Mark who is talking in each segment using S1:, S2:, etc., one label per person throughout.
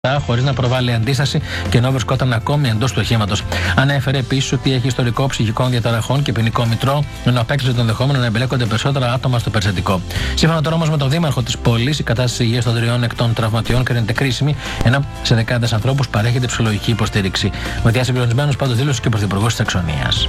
S1: χωρίς να προβάλλει αντίσταση και ενώ βρισκόταν ακόμη εντός του οχήματος. Ανέφερε επίσης ότι έχει ιστορικό ψυχικών διαταραχών και ποινικό μητρό, ενώ απέκλεισε τον δεχόμενο να εμπλέκονται περισσότερα άτομα στο περιστατικό. Σύμφωνα τώρα όμως με τον δήμαρχο της πόλης, η κατάσταση υγείας των 3 εκ των τραυματιών κρίνεται κρίσιμη, ενώ σε δεκάδες ανθρώπους παρέχεται ψυχολογική υποστήριξη. Με διασυγκρονισμένους πάντως δήλωσε και ο πρωθυπουργός της Σαξονίας.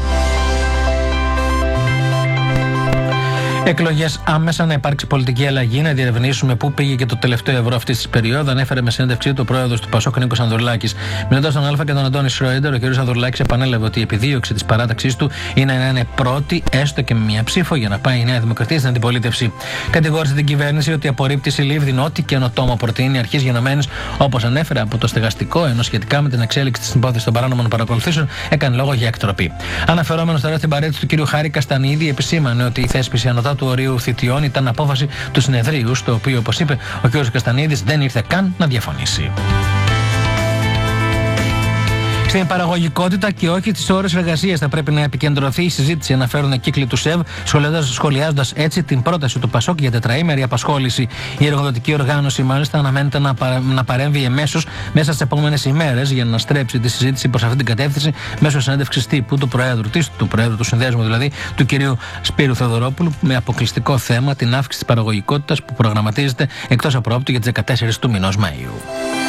S1: Εκλογές άμεσα, να υπάρξει πολιτική αλλαγή, να διερευνήσουμε πού πήγε και το τελευταίο ευρώ αυτή τη περίοδου, ανέφερε με συνέντευξή του ο πρόεδρος του ΠΑΣΟΚ Νίκος Ανδρουλάκης. Μιλώντας στον Α και τον Αντώνη Σρόιντερ, ο κ. Ανδρουλάκης επανέλαβε ότι η επιδίωξη της παράταξής του είναι να είναι πρώτη, έστω και με μια ψήφο, για να πάει η Νέα Δημοκρατία στην αντιπολίτευση. Κατηγόρησε την κυβέρνηση ότι απορρίπτει συλλήβδιν ό,τι καινοτόμο προτείνει αρχής γενομένης, όπως ανέφερε από το στεγαστικό, ενώ σχετικά με την εξέλιξη της υπόθεσης των παράνομων παρακολουθήσεων έκανε λόγο για εκτροπή. Αναφερόμενος τώρα στην παρέτηση του κ. Χάρη Καστανίδη, επισήμανε ότι η θέσπιση του ορίου θητιών ήταν απόφαση του συνεδρίου, στο οποίο, όπως είπε ο κ. Καστανίδης, δεν ήρθε καν να διαφωνήσει. Στην παραγωγικότητα και όχι τις ώρες εργασίας θα πρέπει να επικεντρωθεί η συζήτηση, αναφέρουν κύκλοι του ΣΕΒ, σχολιάζοντας έτσι την πρόταση του ΠΑΣΟΚ για τετραήμερη απασχόληση. Η εργοδοτική οργάνωση, μάλιστα, αναμένεται να παρέμβει εμέσως μέσα στις επόμενες ημέρες για να στρέψει τη συζήτηση προς αυτή την κατεύθυνση μέσω συνέντευξης τύπου του Προέδρου του Συνδέσμου, δηλαδή του κ. Σπύρου Θεοδωρόπουλου, με αποκλειστικό θέμα την αύξηση της παραγωγικότητας που προγραμματίζεται εκτός απρόπτου για τις 14 του μηνός Μαΐου.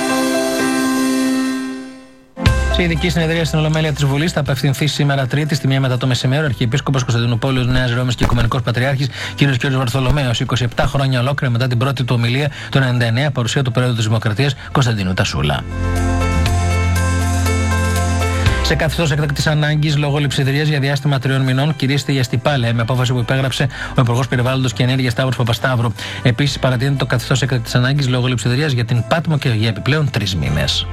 S1: Σε ειδική συνεδρία στην Ολομέλεια της Βουλής θα απευθυνθεί σήμερα Τρίτη, στη 1 μετά το μεσημέρι, ο Αρχιεπίσκοπος Κωνσταντινούπολης Νέας Ρώμης και Οικουμενικός Πατριάρχης κ. Βαρθολομαίος, 27 χρόνια ολόκληρα μετά την πρώτη του ομιλία το 1999, παρουσία του Πρόεδρου της Δημοκρατίας Κωνσταντίνου Τασούλα. Σε καθεστώς έκτακτης ανάγκης λόγω λειψιδρίας για διάστημα 3 μηνών κηρύσσεται η αστιπάλαια, με απόφαση που υπέγραψε ο Υπουργός Περιβάλλοντος και Ενέργειας Σταύρος Παπασταύρου. Επίσης, παρατείνεται το καθεστώς έκτακτης ανάγκης λόγω λειψιδρίας για την Πάτμο και για επιπλέον 3 μήνες.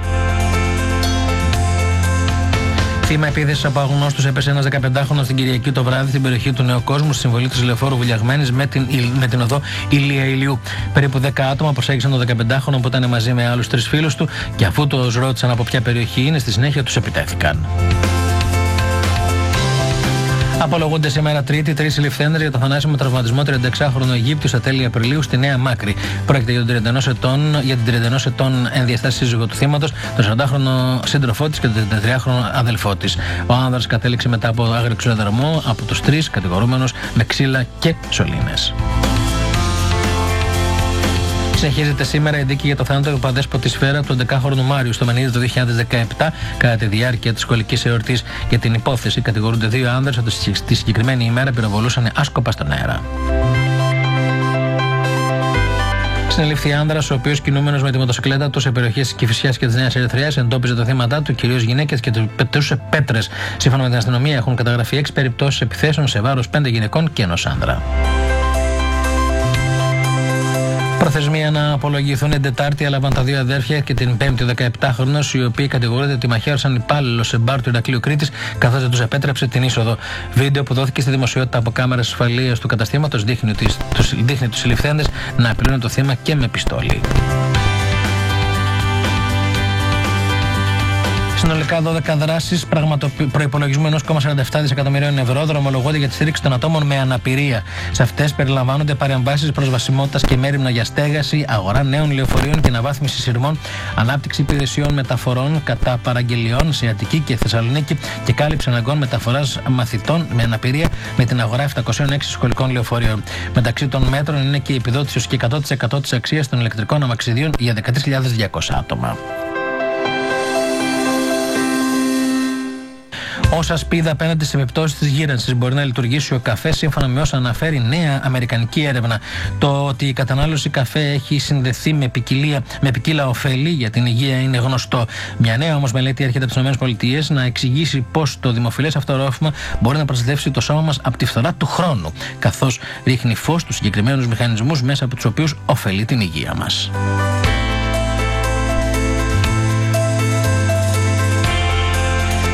S1: Θύμα επίθεσης από αγνώστους έπεσε ένας 15χρονος την Κυριακή το βράδυ στην περιοχή του Νέου Κόσμου, στη συμβολή της λεωφόρου Βουλιαγμένης με την οδό Ηλία Ηλιού. Περίπου 10 άτομα προσέγγισαν τον 15χρονο που ήταν μαζί με άλλους 3 φίλους του και αφού τους ρώτησαν από ποια περιοχή είναι, στη συνέχεια τους επιτέθηκαν. Απολογούνται σήμερα Τρίτη 3 συλληφθέντες για το θανάσιμο τραυματισμό 36χρονου Αιγύπτιου στα τέλη Απριλίου στη Νέα Μάκρη. Πρόκειται για την 31 ετών ενδιαστάση σύζυγο του θύματος, τον 40χρονο σύντροφό της και τον 33χρονο αδελφό της. Ο άνδρας κατέληξε μετά από άγρυξο δραμό από τους 3 κατηγορούμενους με ξύλα και σωλήνες. Συνεχίζεται σήμερα η δίκη για το θάνατο του παδέσποτη σφαίρα του 11χρονου Μάριου στο Μενίδη το 2017. Κατά τη διάρκεια της σχολικής εορτής για την υπόθεση, κατηγορούνται 2 άνδρες ότι στη συγκεκριμένη ημέρα πυροβολούσαν άσκοπα στον αέρα. Συνελήφθη άνδρας, ο οποίος κινούμενος με τη μοτοσυκλέτα του σε περιοχές της Κηφισιάς και της Νέας Ερυθρέας εντόπιζε το θύματά του, κυρίως γυναίκες, και του πετούσε πέτρες. Σύμφωνα με την αστυνομία, έχουν καταγραφεί 6 περιπτώσεις επιθέσεων σε βάρος 5 γυναικών και 1 άνδρα. Προθεσμία να απολογηθούν την Τετάρτη έλαβαν τα 2 αδέρφια και την Πέμπτη ο 17χρονος, οι οποίοι κατηγορούνται ότι μαχαίρωσαν υπάλληλο σε μπαρ του Ηρακλείου Κρήτης καθώς δεν τους επέτρεψε την είσοδο. Βίντεο που δόθηκε στη δημοσιότητα από κάμερες ασφαλείας του καταστήματος δείχνει τους συλληφθέντες να απειλούν το θύμα και με πιστόλι. Συνολικά 12 δράσεις προϋπολογισμού 1,47 δισεκατομμυρίων ευρώ δρομολογούνται για τη στήριξη των ατόμων με αναπηρία. Σε αυτές περιλαμβάνονται παρεμβάσεις προσβασιμότητας και μέριμνα για στέγαση, αγορά νέων λεωφορείων και αναβάθμιση σειρμών, ανάπτυξη υπηρεσιών μεταφορών κατά παραγγελιών σε Αττική και Θεσσαλονίκη και κάλυψη αναγκών μεταφοράς μαθητών με αναπηρία με την αγορά 706 σχολικών λεωφορείων. Μεταξύ των μέτρων είναι και η επιδότηση ως και 100% της αξίας των ηλεκτρικών αμαξιδίων για 13.200 άτομα. Ως ασπίδα απέναντι σε επιπτώσεις της γύρανσης μπορεί να λειτουργήσει ο καφές, σύμφωνα με όσα αναφέρει νέα αμερικανική έρευνα. Το ότι η κατανάλωση καφέ έχει συνδεθεί με ποικίλα ωφέλη για την υγεία είναι γνωστό. Μια νέα όμως μελέτη έρχεται από τις ΗΠΑ να εξηγήσει πως το δημοφιλές αυτό ρόφημα μπορεί να προστατεύσει το σώμα μας από τη φθορά του χρόνου, καθώς ρίχνει φως στους συγκεκριμένους μηχανισμούς μέσα από τους οποίους ωφελεί την υγεία μας.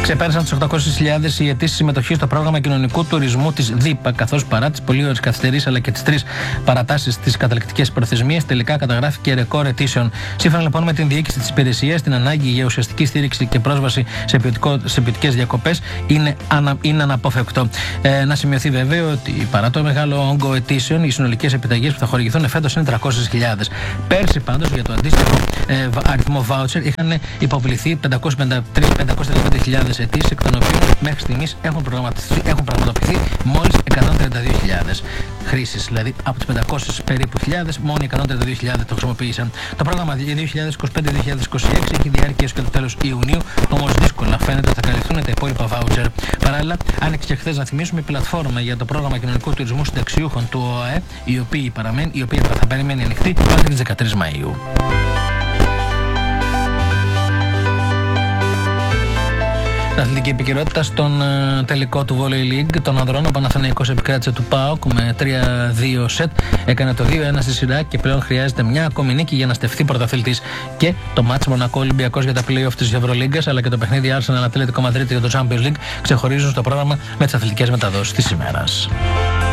S1: Ξεπέρασαν τις 800.000 οι αιτήσεις συμμετοχής στο πρόγραμμα κοινωνικού τουρισμού της ΔΥΠΑ, καθώς παρά τις πολύ ώρες καθυστερήσεις αλλά και τις 3 παρατάσεις στις καταληκτικές προθεσμίες, τελικά καταγράφηκε ρεκόρ αιτήσεων. Σύμφωνα λοιπόν με την διοίκηση της υπηρεσίας, την ανάγκη για ουσιαστική στήριξη και πρόσβαση σε ποιοτικές διακοπές είναι αναπόφευκτο. Να σημειωθεί βέβαια ότι παρά το μεγάλο όγκο αιτήσεων, οι συνολικές επιταγές που θα χορηγηθούν φέτος είναι 300.000. Πέρσι πάντως για το αντίστοιχο αριθμό voucher είχαν υποβληθεί 535.000 αιτήσεις, εκ των οποίων μέχρι στιγμής έχουν πραγματοποιηθεί μόλις 132.000 χρήσεις. Δηλαδή από τις 500 περίπου χιλιάδες, μόνο οι 132.000 το χρησιμοποίησαν. Το πρόγραμμα 2025-2026 έχει διάρκεια έως και το τέλος Ιουνίου, όμως δύσκολα φαίνεται ότι θα καλυφθούν τα υπόλοιπα voucher. Παράλληλα, άνοιξε και χθες, να θυμίσουμε, η πλατφόρμα για το πρόγραμμα κοινωνικού τουρισμού συνταξιούχων του ΟΑΕ, η οποία θα περιμένει ανοιχτή μέχρι τις 13 Μαΐου. Αθλητική επικαιρότητα στον τελικό του Volley League των ανδρών. Ο Παναθηναϊκός επικράτησε του ΠΑΟΚ με 3-2 σετ. Έκανε το 2-1 στη σειρά και πλέον χρειάζεται μια ακόμη νίκη για να στεφθεί πρωταθλητής. Και το μάτς Μονακό Ολυμπιακός για τα play-off της Ευρωλίγκας, αλλά και το παιχνίδι Arsenal Ατλέτικο Μαδρίτη για το Champions League ξεχωρίζουν στο πρόγραμμα με τις αθλητικές μεταδόσεις της ημέρας.